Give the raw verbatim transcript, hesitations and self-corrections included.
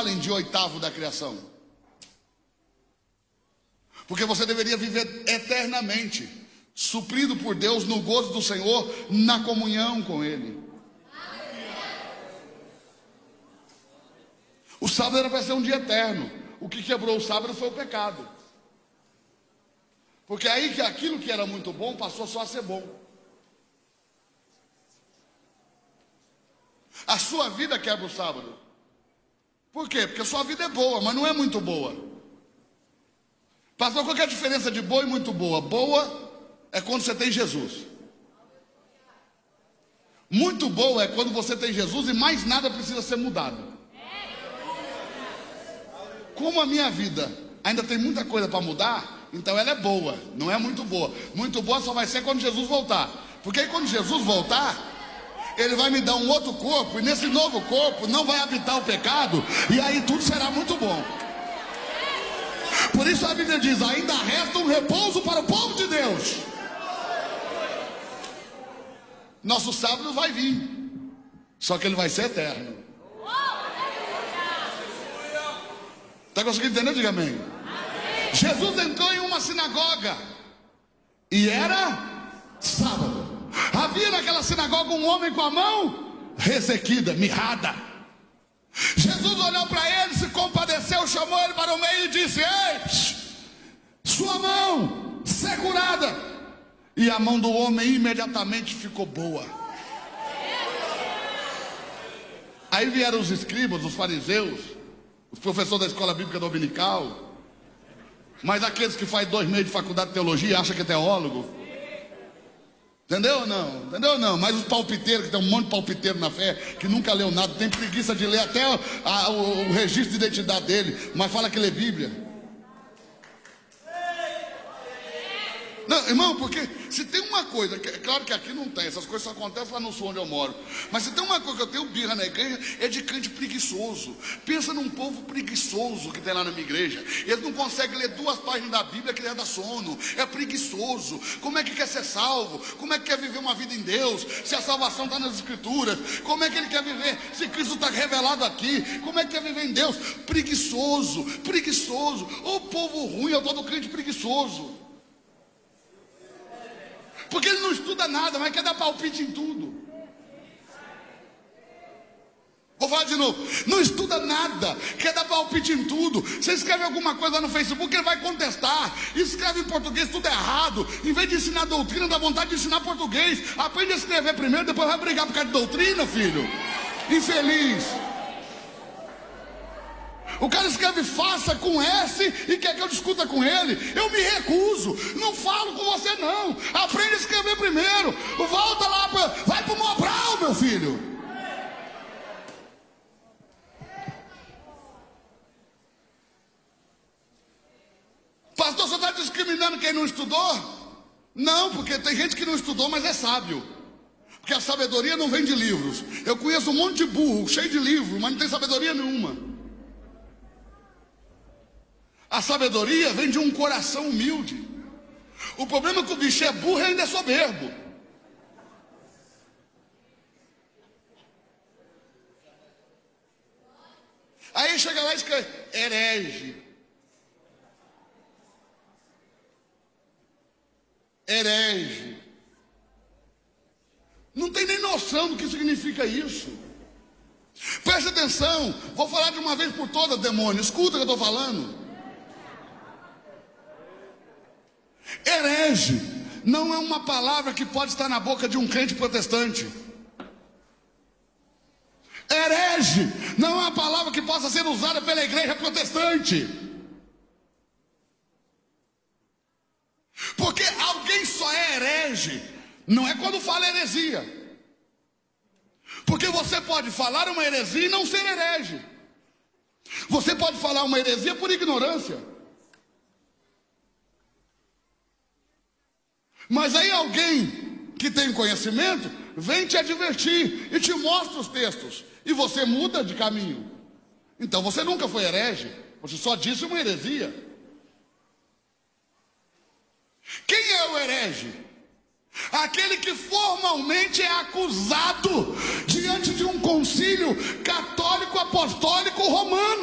valem de oitavo da criação? Porque você deveria viver eternamente, suprido por Deus no gozo do Senhor, na comunhão com Ele. O sábado era para ser um dia eterno. O que quebrou o sábado foi o pecado. Porque aí que aquilo que era muito bom passou só a ser bom. A sua vida quebra o sábado. Por quê? Porque a sua vida é boa, mas não é muito boa. Pastor, qual que é a diferença de boa e muito boa? Boa é quando você tem Jesus. Muito boa é quando você tem Jesus e mais nada precisa ser mudado. Como a minha vida ainda tem muita coisa para mudar, então ela é boa, não é muito boa. Muito boa só vai ser quando Jesus voltar. Porque aí quando Jesus voltar, Ele vai me dar um outro corpo, e nesse novo corpo não vai habitar o pecado, e aí tudo será muito bom. Por isso a Bíblia diz: ainda resta um repouso para o povo de Deus. Nosso sábado vai vir, só que ele vai ser eterno. Está conseguindo entender? Diga amém. Amém. Jesus entrou em uma sinagoga e era sábado. Havia naquela sinagoga um homem com a mão ressequida, mirrada. Jesus olhou para ele, se compadeceu, chamou ele para o meio e disse: ei, sua mão segurada. E a mão do homem imediatamente ficou boa. Aí vieram os escribas, os fariseus, os professores da escola bíblica dominical, mas aqueles que fazem dois meses de faculdade de teologia e acham que é teólogo. Entendeu ou não? Entendeu ou não? Mas os palpiteiros, que tem um monte de palpiteiro na fé, que nunca leu nada, tem preguiça de ler até a, o, o registro de identidade dele, mas fala que lê Bíblia. Não, irmão, porque se tem uma coisa, é claro que aqui não tem, essas coisas só acontecem lá no sul onde eu moro, mas se tem uma coisa que eu tenho birra na igreja, é de crente preguiçoso. Pensa num povo preguiçoso que tem lá na minha igreja. Eles não conseguem ler duas páginas da Bíblia que lhe dá sono. É preguiçoso. Como é que quer ser salvo? Como é que quer viver uma vida em Deus, se a salvação está nas escrituras? Como é que ele quer viver se Cristo está revelado aqui? Como é que quer viver em Deus? Preguiçoso, preguiçoso. O povo ruim é o todo crente preguiçoso. Porque ele não estuda nada, mas quer dar palpite em tudo. Vou falar de novo: não estuda nada, quer dar palpite em tudo. Você escreve alguma coisa no Facebook, ele vai contestar. Escreve em português tudo errado. Em vez de ensinar doutrina, dá vontade de ensinar português. Aprende a escrever primeiro, depois vai brigar por causa de doutrina, filho. Infeliz. O cara escreve faça com S e quer que eu discuta com ele. Eu me recuso, não falo com você não. Aprende a escrever primeiro. Volta lá, pra, vai pro Mobral, meu filho. Pastor, você está discriminando quem não estudou? Não, porque tem gente que não estudou, mas é sábio. Porque a sabedoria não vem de livros. Eu conheço um monte de burro, cheio de livro, mas não tem sabedoria nenhuma. A sabedoria vem de um coração humilde. O problema é que o bicho é burro e ainda é soberbo. Aí chega lá e escreve herege. Herege. Não tem nem noção do que significa isso. Preste atenção. Vou falar de uma vez por todas, demônio. Escuta o que eu estou falando. Herege não é uma palavra que pode estar na boca de um crente protestante. Herege não é uma palavra que possa ser usada pela igreja protestante. Porque alguém só é herege não é quando fala heresia. Porque você pode falar uma heresia e não ser herege. Você pode falar uma heresia por ignorância. Mas aí alguém que tem conhecimento vem te advertir e te mostra os textos, e você muda de caminho. Então você nunca foi herege, você só disse uma heresia. Quem é o herege? Aquele que formalmente é acusado diante de um concílio católico apostólico romano.